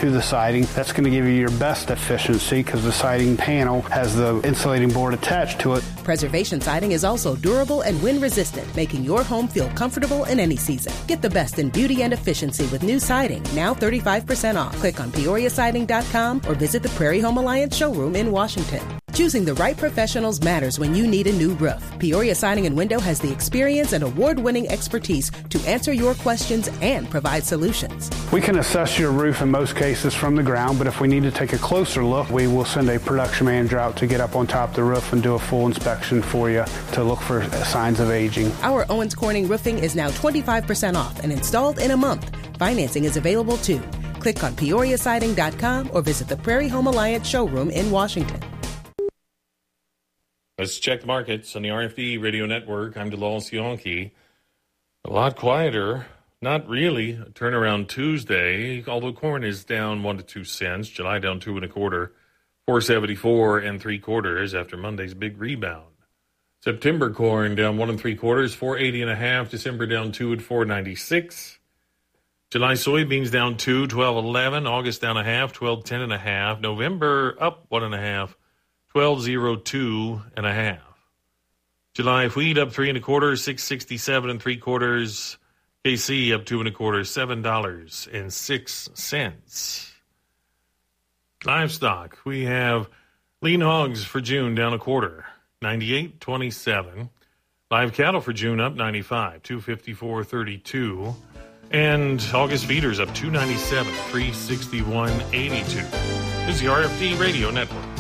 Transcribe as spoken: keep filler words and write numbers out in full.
to the siding. That's going to give you your best efficiency because the siding panel has the insulating board attached to it. Preservation siding is also durable and wind-resistant, making your home feel comfortable in any season. Get the best in beauty and efficiency with new siding, now thirty-five percent off. Click on peoria siding dot com or visit the Prairie Home Alliance showroom in Washington. Choosing the right professionals matters when you need a new roof. Peoria Siding and Window has the experience and award-winning expertise to answer your questions and provide solutions. We can assess your roof in most cases from the ground, but if we need to take a closer look, we will send a production manager out to get up on top of the roof and do a full inspection for you to look for signs of aging. Our Owens Corning roofing is now twenty-five percent off and installed in a month. Financing is available too. Click on peoria siding dot com or visit the Prairie Home Alliance showroom in Washington. Let's check the markets on the R F D Radio Network. I'm DeLawrence Yonke. A lot quieter. Not really. A turnaround Tuesday, although corn is down one to two cents. July down two and a quarter. four seventy-four and three quarters after Monday's big rebound. September corn down one and three quarters, four eighty and a half. December down two at four ninety-six. July soybeans down two, twelve eleven. August down a half, twelve ten and a half. November up one and a half. twelve oh two and a half. July wheat up three and a quarter, six sixty-seven and three quarters. K C up two and a quarter, seven dollars and six cents. Livestock, we have lean hogs for June down a quarter, ninety-eight twenty-seven. Live cattle for June up ninety-five, two fifty-four thirty-two. And August feeders up two ninety-seven, three sixty-one eighty-two. This is the R F D Radio Network.